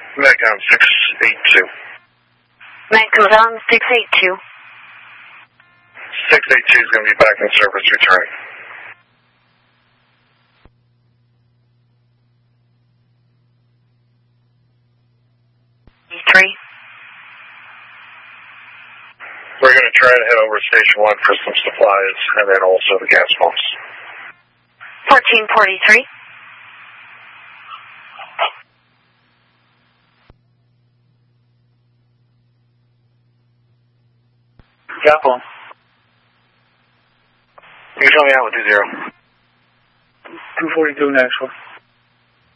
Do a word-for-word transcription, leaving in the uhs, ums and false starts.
Metcon six eight two. Metcon six eight two. six eight two is going to be back in service returning. E three. We're going to try to head over to Station one for some supplies and then also the gas pumps. fourteen forty-three. Gas pump. You can show me out with two zero. two forty-two next one.